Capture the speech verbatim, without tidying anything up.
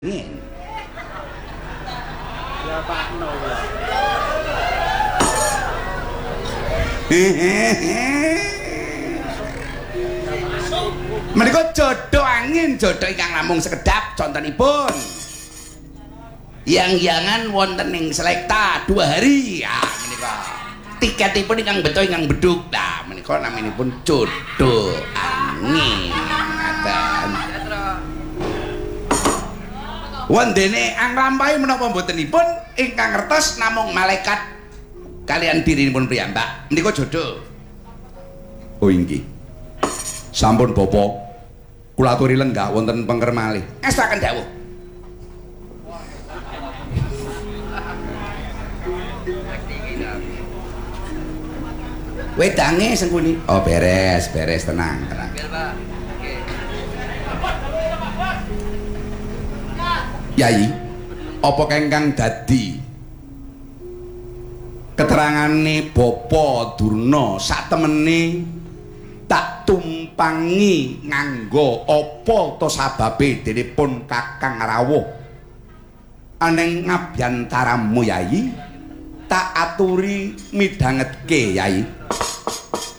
Ngin. Ya Pak No. Menika jodoh angin, jodoh ingkang namung sekedap contonipun. Yang-yangan wonten ing Selekta dua hari. Ya menika. Tiketipun ingkang beto ingkang beduk. Nah menika naminipun jodoh angin. Ngaten. Wondene anglampahi menapa mbotenipun ingkang ngertos namung malaikat kalian dirinipun priyambak. Menika jodoh. Oh inggih. Sampun Bapa. Kula aturi lenggah wonten pengker malih. Estaken dawuh. Wedange sengkuni. Oh beres, beres tenang, tenang. Yai, apa kengkang dadi keterangane Bapa Durna satemene tak tumpangi nganggo apa to sababe denipun Kakang Rawuh aneng ngabyantaramu Yai tak aturi midhangetke Yai.